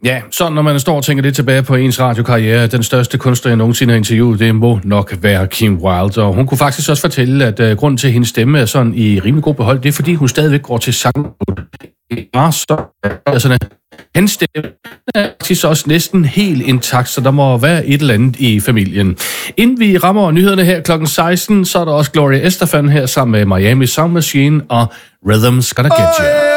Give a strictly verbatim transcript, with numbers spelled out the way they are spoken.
Ja, så når man står og tænker lidt tilbage på ens radiokarriere, den største kunstner, jeg nogensinde har interviewet, det må nok være Kim Wilde. Og hun kunne faktisk også fortælle, at uh, grunden til, at hendes stemme er sådan i rimelig god behold, det er, fordi hun stadigvæk går til sang. Så, altså, hendes stemme er faktisk også næsten helt intakt, så der må være et eller andet i familien. Inden vi rammer nyhederne her klokken seksten, så er der også Gloria Estefan her sammen med Miami Sound Machine og Rhythm's Gonna Get You.